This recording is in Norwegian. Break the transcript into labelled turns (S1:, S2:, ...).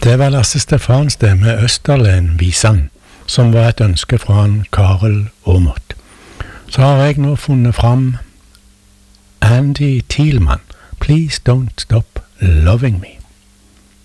S1: Det var Lasse Stefans det med Østerlen-visan, som var et ønske fra han Karel Aamodt. Så har jeg nå funnet fram Andy Thielmann, Please Don't Stop Loving Me.